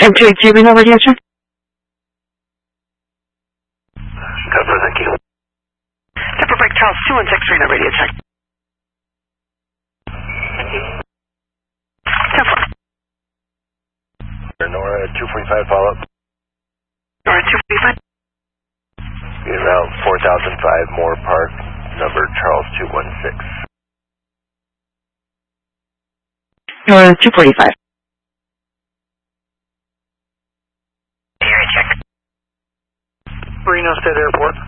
M282 Reno radio check. Copy, thank you. Temper Break Charles 216 Reno radio check. Thank you. Temper. Nora 245 follow-up. Nora 245. Around 4005 Moore Park, number Charles 216. Nora 245. Reno State Airport.